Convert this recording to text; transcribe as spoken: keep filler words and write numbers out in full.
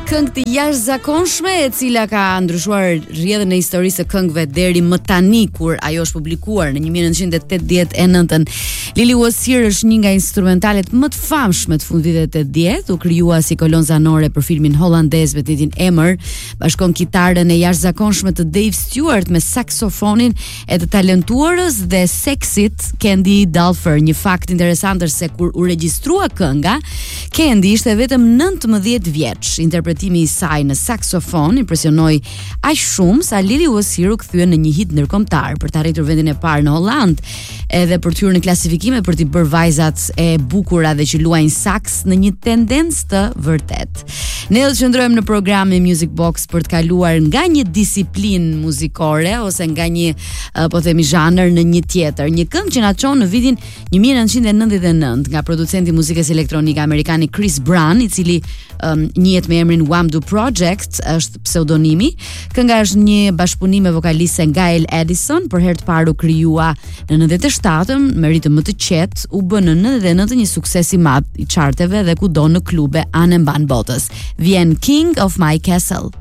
këngë të jashtëzakonshme e cila ka ndryshuar rrjedhën e historisë së këngëve deri më tani kur ajo është publikuar në nineteen eighty-nine. Lili Wasir është një nga instrumentalet më të famshme të fundvitet të tetëdhjetë, u krijua si kolon zanore për filmin holandez me titlin Emër, bashkon kitarën e jashtëzakonshme të Dave Stewart me saksofonin e të talentuarës dhe seksit Candy Dulfer. Një fakt interesant është se kur u regjistrua kënga, Candy ishte vetëm nëntëmbëdhjetë vjeç. Interpretimi i saj në saksofon impresionoi aq shumë sa Lili Wasir u kthye në një hit ndërkombëtar për të arritur vendin e parë në Holland, edhe për të hyrë në klasifikime për të bërë vajzat e bukura dhe që luajnë saks në një tendencë të vërtet. Ne do të qëndrojmë në programin Music Box për të kaluar nga një disiplinë muzikore ose nga një uh, po themi zhanër në një tjetër. Një këngë që na çon në vitin nineteen ninety-nine nga producenti i muzikës elektronike amerikan Chris Brown, i cili um, njihet me emrin Wamdu Project, është pseudonimi. Kënga është një bashkëpunim me vokalisten Gail Edison, për herë të parë u krijua në nëntëdhjetë me ritëm më të qetë, u bë në nëntëdhjetë një sukses i madh i charteve dhe kudo në klube anë mban botës. Vjen King of My Castle.